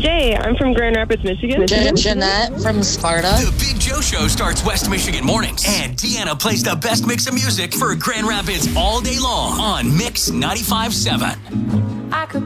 Jay. I'm from Grand Rapids, Michigan. Jeanette from Sparta. The Big Joe Show starts West Michigan mornings, and Deanna plays the best mix of music for Grand Rapids all day long on Mix 95.7. I could